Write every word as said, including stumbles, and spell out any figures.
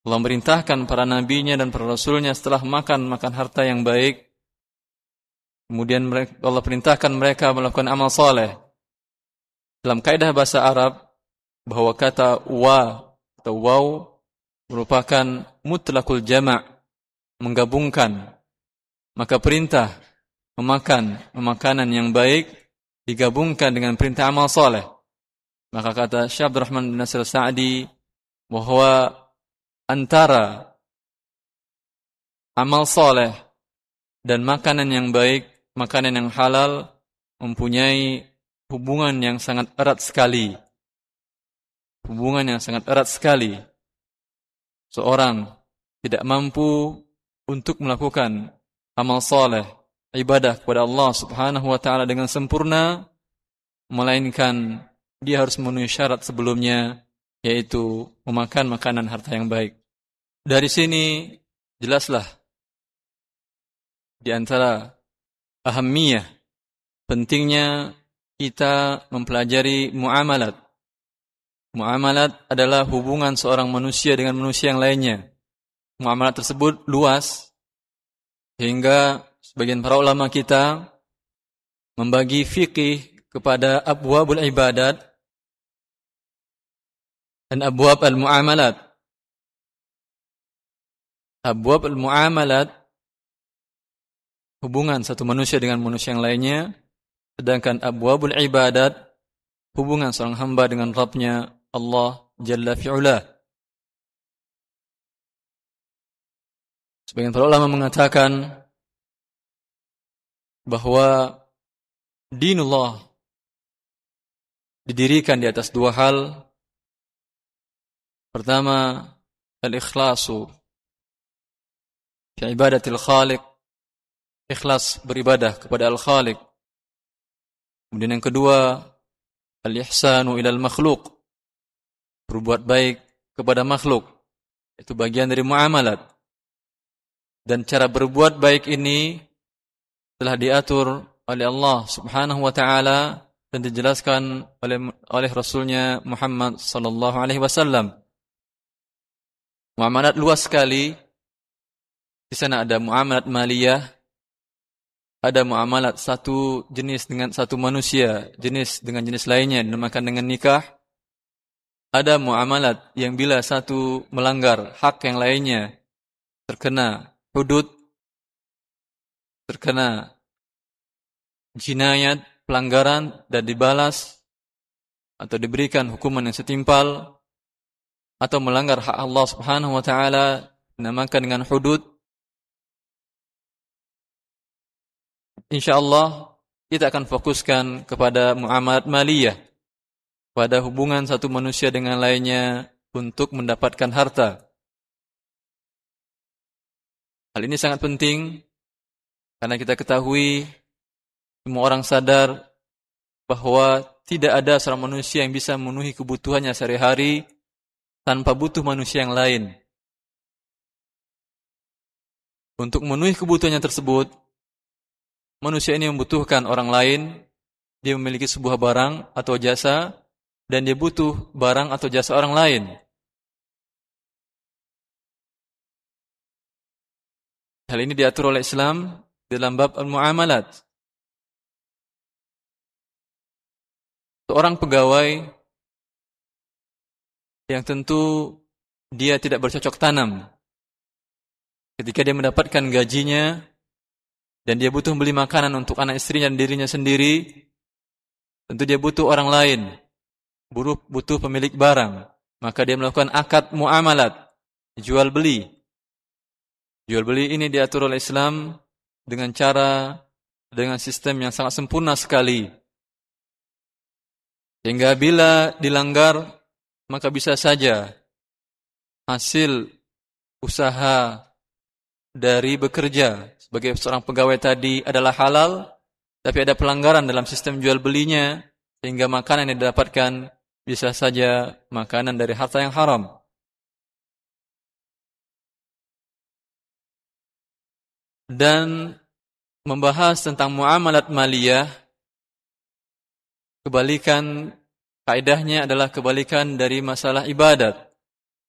Allah merintahkan para nabinya dan para rasulnya setelah makan makan harta yang baik, kemudian Allah perintahkan mereka melakukan amal soleh. Dalam kaidah bahasa Arab, bahwa kata wa atau waw merupakan mutlaqul jama', menggabungkan. Maka perintah memakan makanan yang baik digabungkan dengan perintah amal soleh. Maka kata Syekh Abdul Rahman bin Nasir Sa'di bahwa antara amal soleh dan makanan yang baik, makanan yang halal, mempunyai hubungan yang sangat erat sekali. Hubungan yang sangat erat sekali. Seorang tidak mampu untuk melakukan amal soleh, ibadah kepada Allah Subhanahu wa ta'ala dengan sempurna, melainkan dia harus memenuhi syarat sebelumnya, yaitu memakan makanan harta yang baik. Dari sini jelaslah di antara ahammiyah, pentingnya kita mempelajari muamalat. Muamalat adalah hubungan seorang manusia dengan manusia yang lainnya. Muamalat tersebut luas, hingga sebagian para ulama kita membagi fikih kepada abwabul ibadat dan abwab al-muamalat. Abwab al-muamalat, hubungan satu manusia dengan manusia yang lainnya, sedangkan abwabul ibadat, hubungan seorang hamba dengan Rabbnya Allah Jalla fi'ula. Sebagian para ulama mengatakan bahwa dinullah didirikan di atas dua hal. Pertama, al-ikhlasu fi ibadatil khaliq, ikhlas beribadah kepada al-khaliq. Kemudian yang kedua, al-ihsanu ilal makhluk, berbuat baik kepada makhluk. Itu bagian dari muamalat. Dan cara berbuat baik ini telah diatur oleh Allah Subhanahu wa ta'ala dan dijelaskan oleh oleh Rasulnya Muhammad sallallahu alaihi wasallam. Muamalat luas sekali. Di sana ada muamalat maliyah, ada muamalat satu jenis dengan satu manusia, jenis dengan jenis lainnya dinamakan dengan nikah. Ada muamalat yang bila satu melanggar hak yang lainnya terkena hudud, terkena jinayat, pelanggaran, dan dibalas atau diberikan hukuman yang setimpal, atau melanggar hak Allah Subhanahu wa ta'ala dinamakan dengan hudud. InsyaAllah kita akan fokuskan kepada muamalat maliyah, pada hubungan satu manusia dengan lainnya untuk mendapatkan harta. Hal ini sangat penting karena kita ketahui, semua orang sadar bahwa tidak ada seorang manusia yang bisa memenuhi kebutuhannya sehari-hari tanpa butuh manusia yang lain. Untuk memenuhi kebutuhannya tersebut, manusia ini membutuhkan orang lain. Dia memiliki sebuah barang atau jasa, dan dia butuh barang atau jasa orang lain. Hal ini diatur oleh Islam dalam bab al-muamalat. Seorang pegawai yang tentu dia tidak bercocok tanam ketika dia mendapatkan gajinya dan dia butuh beli makanan untuk anak istrinya dan dirinya sendiri, tentu dia butuh orang lain, buruh butuh pemilik barang, maka dia melakukan akad muamalat, jual beli. Jual beli ini diatur oleh Islam dengan cara, dengan sistem yang sangat sempurna sekali. Sehingga bila dilanggar, maka bisa saja hasil usaha dari bekerja sebagai seorang pegawai tadi adalah halal, tapi ada pelanggaran dalam sistem jual belinya, sehingga makanan yang didapatkan bisa saja makanan dari harta yang haram. Dan membahas tentang muamalat maliyah, kebalikan kaidahnya adalah kebalikan dari masalah ibadat.